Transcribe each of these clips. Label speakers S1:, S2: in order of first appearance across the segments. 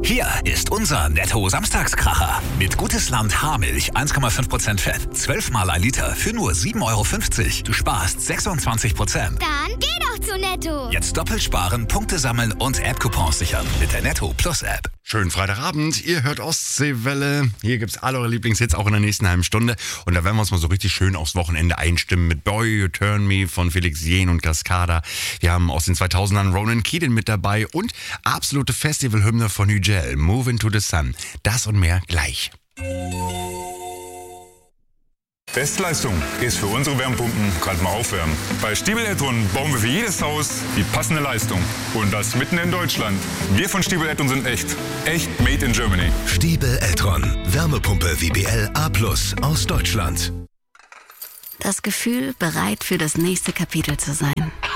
S1: Hier ist unser Netto-Samstagskracher. Mit Gutes Land Haarmilch 1,5% Fett, 12 mal 1 Liter für nur 7,50 €. Du sparst 26%.
S2: Dann geh doch zu Netto.
S1: Jetzt doppelt sparen, Punkte sammeln und App-Coupons sichern mit der Netto Plus App.
S3: Schönen Freitagabend, ihr hört Ostseewelle. Hier gibt's alle eure Lieblingshits auch in der nächsten halben Stunde. Und da werden wir uns mal so richtig schön aufs Wochenende einstimmen mit Boy You Turn Me von Felix Jähn und Cascada. Wir haben aus den 2000ern Ronan Keating mit dabei und absolute Festivalhymne von Hügel, Move Into the Sun. Das und mehr gleich.
S4: Bestleistung ist für unsere Wärmepumpen gerade mal aufwärmen. Bei Stiebel Eltron bauen wir für jedes Haus die passende Leistung. Und das mitten in Deutschland. Wir von Stiebel Eltron sind echt. Echt made in Germany.
S5: Stiebel Eltron. Wärmepumpe VBL A+ aus Deutschland.
S6: Das Gefühl, bereit für das nächste Kapitel zu sein.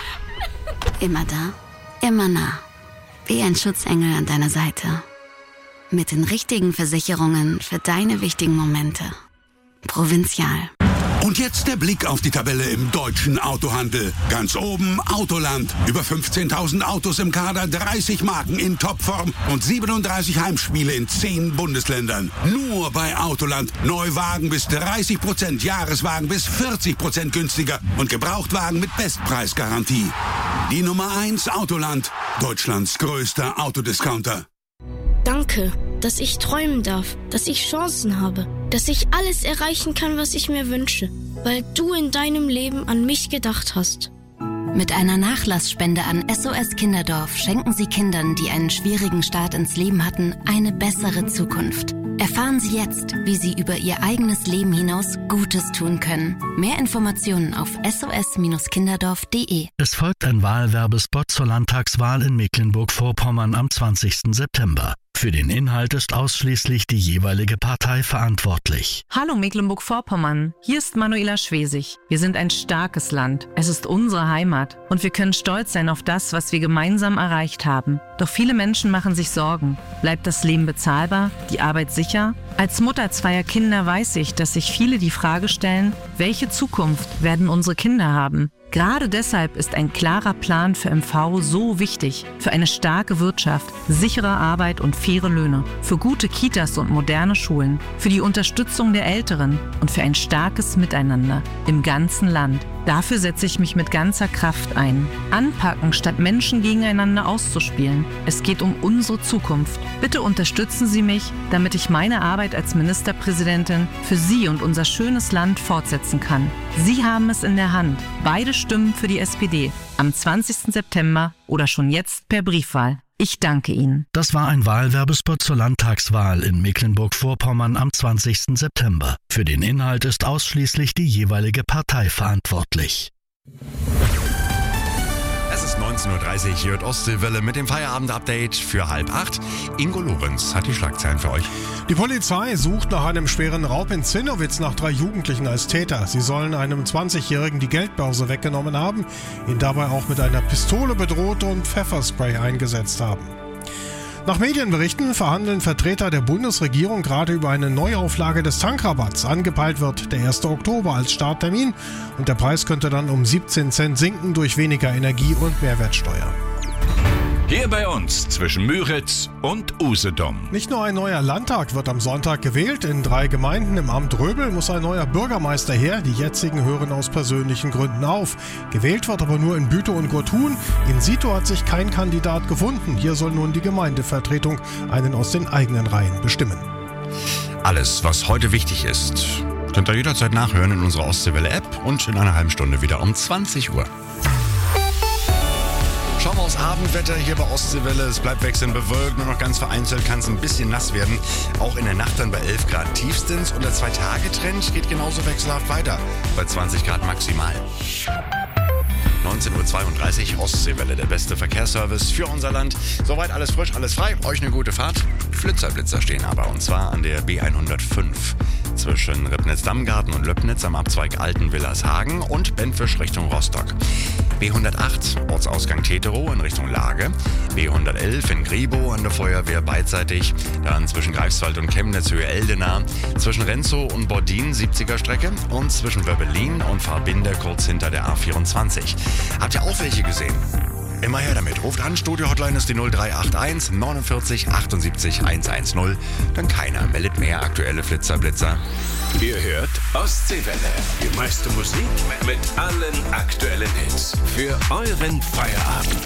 S6: Immer da, immer nah. Wie ein Schutzengel an deiner Seite. Mit den richtigen Versicherungen für deine wichtigen Momente. Provinzial.
S7: Und jetzt der Blick auf die Tabelle im deutschen Autohandel. Ganz oben Autoland. Über 15.000 Autos im Kader, 30 Marken in Topform und 37 Heimspiele in 10 Bundesländern. Nur bei Autoland. Neuwagen bis 30%, Jahreswagen bis 40% günstiger und Gebrauchtwagen mit Bestpreisgarantie. Die Nummer 1 Autoland. Deutschlands größter Autodiscounter.
S8: Danke, dass ich träumen darf, dass ich Chancen habe, dass ich alles erreichen kann, was ich mir wünsche, weil du in deinem Leben an mich gedacht hast.
S6: Mit einer Nachlassspende an SOS Kinderdorf schenken Sie Kindern, die einen schwierigen Start ins Leben hatten, eine bessere Zukunft. Erfahren Sie jetzt, wie Sie über Ihr eigenes Leben hinaus Gutes tun können. Mehr Informationen auf sos-kinderdorf.de.
S9: Es folgt ein Wahlwerbespot zur Landtagswahl in Mecklenburg-Vorpommern am 20. September. Für den Inhalt ist ausschließlich die jeweilige Partei verantwortlich.
S10: Hallo Mecklenburg-Vorpommern, hier ist Manuela Schwesig. Wir sind ein starkes Land. Es ist unsere Heimat und wir können stolz sein auf das, was wir gemeinsam erreicht haben. Doch viele Menschen machen sich Sorgen. Bleibt das Leben bezahlbar? Die Arbeit sicher? Als Mutter zweier Kinder weiß ich, dass sich viele die Frage stellen, welche Zukunft werden unsere Kinder haben? Gerade deshalb ist ein klarer Plan für MV so wichtig. Für eine starke Wirtschaft, sichere Arbeit und faire Löhne. Für gute Kitas und moderne Schulen. Für die Unterstützung der Älteren und für ein starkes Miteinander im ganzen Land. Dafür setze ich mich mit ganzer Kraft ein. Anpacken, statt Menschen gegeneinander auszuspielen. Es geht um unsere Zukunft. Bitte unterstützen Sie mich, damit ich meine Arbeit als Ministerpräsidentin für Sie und unser schönes Land fortsetzen kann. Sie haben es in der Hand. Beide Stimmen für die SPD. Am 20. September oder schon jetzt per Briefwahl. Ich danke Ihnen.
S9: Das war ein Wahlwerbespot zur Landtagswahl in Mecklenburg-Vorpommern am 20. September. Für den Inhalt ist ausschließlich die jeweilige Partei verantwortlich.
S3: Es ist 19:30 Uhr, hier hört Ostseewelle mit dem Feierabend-Update für 7:30. Ingo Lorenz hat die Schlagzeilen für euch.
S11: Die Polizei sucht nach einem schweren Raub in Zinnowitz nach 3 Jugendlichen als Täter. Sie sollen einem 20-Jährigen die Geldbörse weggenommen haben, ihn dabei auch mit einer Pistole bedroht und Pfefferspray eingesetzt haben. Nach Medienberichten verhandeln Vertreter der Bundesregierung gerade über eine Neuauflage des Tankrabatts. Angepeilt wird der 1. Oktober als Starttermin und der Preis könnte dann um 17 Cent sinken durch weniger Energie- und Mehrwertsteuer.
S12: Hier bei uns zwischen Müritz und Usedom.
S11: Nicht nur ein neuer Landtag wird am Sonntag gewählt. In 3 Gemeinden im Amt Röbel muss ein neuer Bürgermeister her. Die jetzigen hören aus persönlichen Gründen auf. Gewählt wird aber nur in Bütow und Gurtun. In Sito hat sich kein Kandidat gefunden. Hier soll nun die Gemeindevertretung einen aus den eigenen Reihen bestimmen.
S3: Alles, was heute wichtig ist, könnt ihr jederzeit nachhören in unserer Ostseewelle-App und in einer halben Stunde wieder um 20 Uhr. Schauen wir aufs Abendwetter hier bei Ostseewelle. Es bleibt wechselnd bewölkt, nur noch ganz vereinzelt kann es ein bisschen nass werden. Auch in der Nacht dann bei 11 Grad tiefstens und der 2-Tage-Trend geht genauso wechselhaft weiter, bei 20 Grad maximal. 19:32 Uhr, Ostseewelle, der beste Verkehrsservice für unser Land. Soweit alles frisch, alles frei. Euch eine gute Fahrt. Flitzer stehen aber, und zwar an der B105 zwischen Ribnitz-Dammgarten und Löbnitz am Abzweig Altenwillershagen und Benfisch Richtung Rostock. B108 Ortsausgang Teterow in Richtung Lage. B111 in Griebow an der Feuerwehr beidseitig. Dann zwischen Greifswald und Chemnitz Höhe Eldena. Zwischen Renzow und Bordin 70er Strecke. Und zwischen Wöbbelin und Farbinde kurz hinter der A24. Habt ihr auch welche gesehen? Immer her damit. Ruft an, Studio-Hotline ist die 0381 49 78 110. Dann keiner meldet mehr aktuelle Flitzer-Blitzer.
S12: Ihr hört Ostseewelle. Die meiste Musik mit allen aktuellen Hits. Für euren Feierabend.